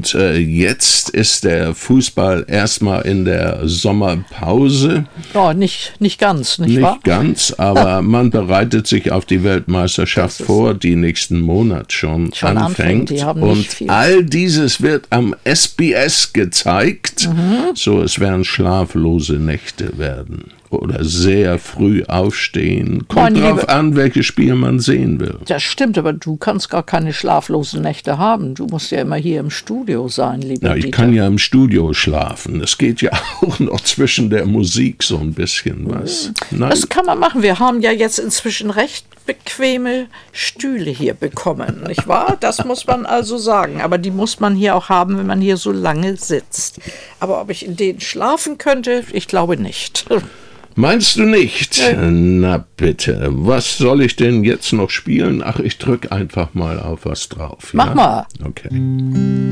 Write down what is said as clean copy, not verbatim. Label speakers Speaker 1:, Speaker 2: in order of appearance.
Speaker 1: Und jetzt ist der Fußball erstmal in der Sommerpause.
Speaker 2: Ja, nicht ganz, nicht wahr?
Speaker 1: Nicht ganz, aber man bereitet sich auf die Weltmeisterschaft vor, die nächsten Monat schon anfängt.
Speaker 2: Die haben
Speaker 1: und
Speaker 2: nicht viel.
Speaker 1: All dieses wird am SBS gezeigt. So, es werden schlaflose Nächte werden. Oder sehr früh aufstehen. Kommt drauf an, welches Spiel man sehen will.
Speaker 2: Das stimmt, aber du kannst gar keine schlaflosen Nächte haben. Du musst ja immer hier im Studio sein, lieber
Speaker 1: Ja, ich
Speaker 2: Dieter.
Speaker 1: kann ja im Studio schlafen. Es geht ja auch noch zwischen der Musik so ein bisschen was. Nein.
Speaker 2: Das kann man machen. Wir haben ja jetzt inzwischen recht bequeme Stühle hier bekommen, nicht wahr? Das muss man also sagen. Aber die muss man hier auch haben, wenn man hier so lange sitzt. Aber ob ich in denen schlafen könnte, ich glaube nicht.
Speaker 1: Meinst du nicht? Na bitte, was soll ich denn jetzt noch spielen? Ach, ich drück einfach mal auf was drauf.
Speaker 2: Mach mal.
Speaker 1: Okay.